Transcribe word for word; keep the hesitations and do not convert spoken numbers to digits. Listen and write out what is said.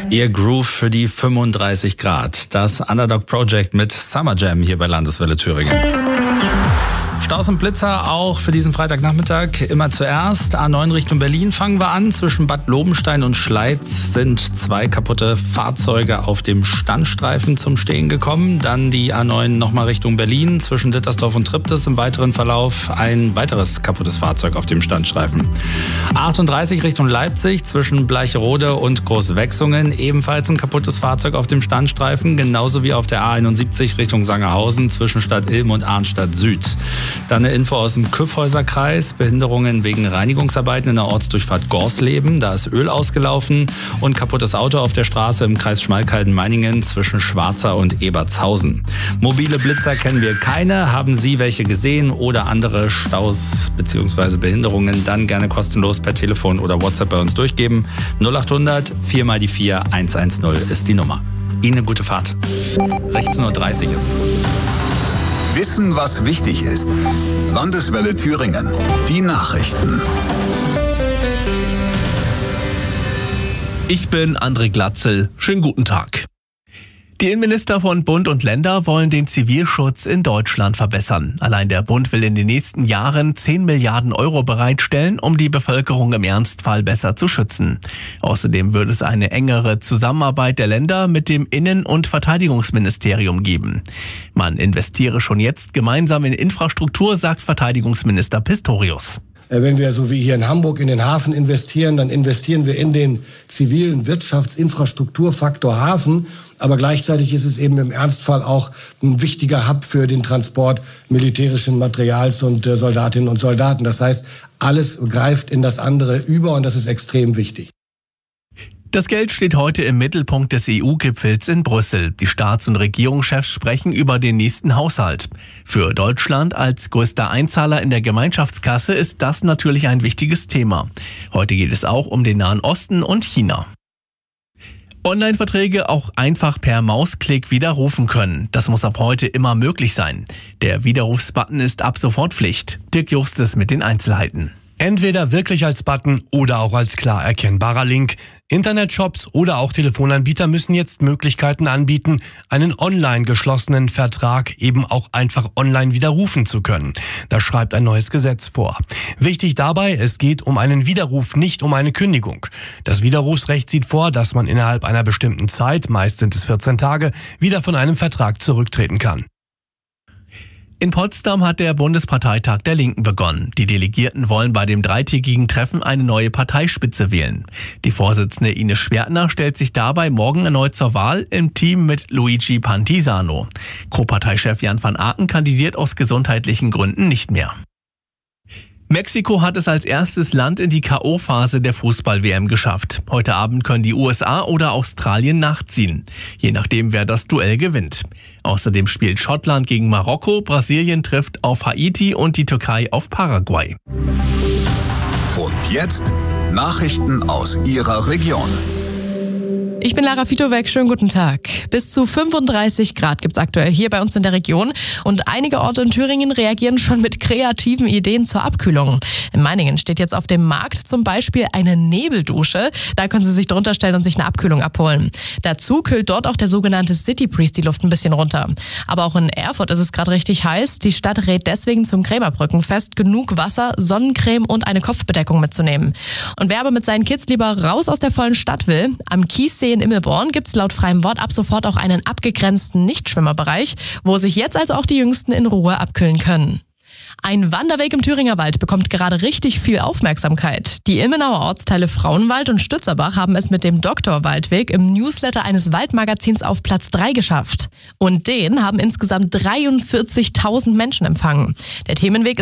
Ihr Groove für die fünfunddreißig Grad. Das Underdog Project mit Summer Jam hier bei Landeswelle Thüringen. Staus und Blitzer auch für diesen Freitagnachmittag immer zuerst. A neun Richtung Berlin fangen wir an. Zwischen Bad Lobenstein und Schleiz sind zwei kaputte Fahrzeuge auf dem Standstreifen zum Stehen gekommen. Dann die A neun nochmal Richtung Berlin. Zwischen Dittersdorf und Triptis im weiteren Verlauf ein weiteres kaputtes Fahrzeug auf dem Standstreifen. A achtunddreißig Richtung Leipzig zwischen Bleicherode und Großwechsungen. Ebenfalls ein kaputtes Fahrzeug auf dem Standstreifen. Genauso wie auf der A einundsiebzig Richtung Sangerhausen zwischen Stadt Ilm und Arnstadt Süd. Dann eine Info aus dem Kyffhäuserkreis. Behinderungen wegen Reinigungsarbeiten in der Ortsdurchfahrt Gorsleben. Da ist Öl ausgelaufen und kaputtes Auto auf der Straße im Kreis Schmalkalden-Meiningen zwischen Schwarza und Ebertshausen. Mobile Blitzer kennen wir keine. Haben Sie welche gesehen oder andere Staus bzw. Behinderungen, dann gerne kostenlos per Telefon oder WhatsApp bei uns durchgeben. null achthundert vier mal die vier eins eins null ist die Nummer. Ihnen eine gute Fahrt. sechzehn Uhr dreißig ist es. Wissen, was wichtig ist. Landeswelle Thüringen. Die Nachrichten. Ich bin André Glatzel. Schönen guten Tag. Die Innenminister von Bund und Länder wollen den Zivilschutz in Deutschland verbessern. Allein der Bund will in den nächsten Jahren zehn Milliarden Euro bereitstellen, um die Bevölkerung im Ernstfall besser zu schützen. Außerdem würde es eine engere Zusammenarbeit der Länder mit dem Innen- und Verteidigungsministerium geben. Man investiere schon jetzt gemeinsam in Infrastruktur, sagt Verteidigungsminister Pistorius. Wenn wir so wie hier in Hamburg in den Hafen investieren, dann investieren wir in den zivilen Wirtschaftsinfrastrukturfaktor Hafen. Aber gleichzeitig ist es eben im Ernstfall auch ein wichtiger Hub für den Transport militärischen Materials und äh, Soldatinnen und Soldaten. Das heißt, alles greift in das andere über und das ist extrem wichtig. Das Geld steht heute im Mittelpunkt des E U-Gipfels in Brüssel. Die Staats- und Regierungschefs sprechen über den nächsten Haushalt. Für Deutschland als größter Einzahler in der Gemeinschaftskasse ist das natürlich ein wichtiges Thema. Heute geht es auch um den Nahen Osten und China. Online-Verträge auch einfach per Mausklick widerrufen können. Das muss ab heute immer möglich sein. Der Widerrufsbutton ist ab sofort Pflicht. Dirk Justus mit den Einzelheiten. Entweder wirklich als Button oder auch als klar erkennbarer Link. Internetshops oder auch Telefonanbieter müssen jetzt Möglichkeiten anbieten, einen online geschlossenen Vertrag eben auch einfach online widerrufen zu können. Das schreibt ein neues Gesetz vor. Wichtig dabei, es geht um einen Widerruf, nicht um eine Kündigung. Das Widerrufsrecht sieht vor, dass man innerhalb einer bestimmten Zeit, meist sind es vierzehn Tage, wieder von einem Vertrag zurücktreten kann. In Potsdam hat der Bundesparteitag der Linken begonnen. Die Delegierten wollen bei dem dreitägigen Treffen eine neue Parteispitze wählen. Die Vorsitzende Ines Schwertner stellt sich dabei morgen erneut zur Wahl im Team mit Luigi Pantisano. Co-Parteichef Jan van Aken kandidiert aus gesundheitlichen Gründen nicht mehr. Mexiko hat es als erstes Land in die K O-Phase der Fußball-W M geschafft. Heute Abend können die U S A oder Australien nachziehen, je nachdem wer das Duell gewinnt. Außerdem spielt Schottland gegen Marokko, Brasilien trifft auf Haiti und die Türkei auf Paraguay. Und jetzt Nachrichten aus Ihrer Region. Ich bin Lara Fitowek, schönen guten Tag. Bis zu fünfunddreißig Grad gibt's aktuell hier bei uns in der Region und einige Orte in Thüringen reagieren schon mit kreativen Ideen zur Abkühlung. In Meiningen steht jetzt auf dem Markt zum Beispiel eine Nebeldusche. Da können Sie sich drunter stellen und sich eine Abkühlung abholen. Dazu kühlt dort auch der sogenannte City Breeze die Luft ein bisschen runter. Aber auch in Erfurt ist es gerade richtig heiß. Die Stadt rät deswegen zum Krämerbrückenfest, genug Wasser, Sonnencreme und eine Kopfbedeckung mitzunehmen. Und wer aber mit seinen Kids lieber raus aus der vollen Stadt will, am Kiessee in Immelborn gibt es laut freiem Wort ab sofort auch einen abgegrenzten Nichtschwimmerbereich, wo sich jetzt also auch die Jüngsten in Ruhe abkühlen können. Ein Wanderweg im Thüringer Wald bekommt gerade richtig viel Aufmerksamkeit. Die Ilmenauer Ortsteile Frauenwald und Stützerbach haben es mit dem Doktorwaldweg im Newsletter eines Waldmagazins auf Platz drei geschafft. Und den haben insgesamt dreiundvierzigtausend Menschen empfangen. Der Themenweg